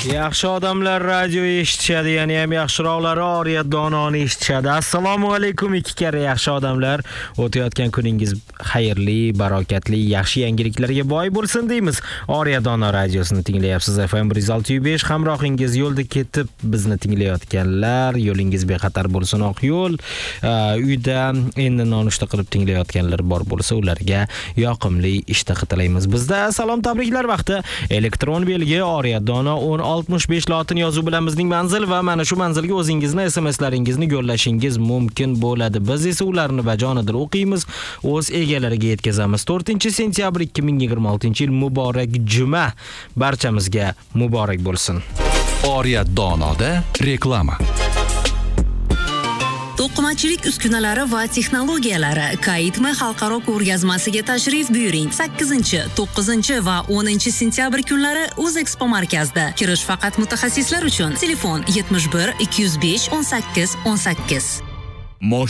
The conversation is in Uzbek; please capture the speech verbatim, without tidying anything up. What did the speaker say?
Yaxshi odamlar radio eshitishadi, ya'ni ham yaxshiroqlari Oriyat dononi eshitishadi. Assalomu alaykum ikki karra yaxshi odamlar. O'tayotgan kuningiz xayrli, barokatli, yaxshi yangiliklarga boy bo'lsin deymiz. Oriyat dono radiosini tinglayapsiz. F M bir yuz olti nuqta besh hamrohingiz yo'lda ketib bizni tinglayotganlar, yo'lingiz bexatar bo'lsin oq yo'l. Uyda endi nonushta qilib tinglayotganlar bor bo'lsa, ularga yoqimli ishtaha tilaymiz. Bizda salom tabriklar vaqti. Elektron belgi Oriyat dono o'n oltmish besh lotin yozuv bilan bizning manzil va mana shu manzilga o'zingizni S M Slaringizni yo'llashingiz mumkin bo'ladi. Biz esa ularni bajonidil o'qiymiz, o'z egalariga yetkazamiz. to'rtinchi sentyabr ikki ming yigirma oltinchi yil muborak juma barchamizga muborak bo'lsin. Oriyat donoda reklama. To'qimachilik uskunalari va texnologiyalari Kaitma xalqaro ko'rgazmasiga tashrif buyuring. sakkizinchi, to'qqizinchi va o'ninchi sentyabr kunlari O'zexpo markazida. Kirish faqat mutaxassislar uchun. Telefon yetmish bir ikki yuz besh o'n sakkiz o'n sakkiz.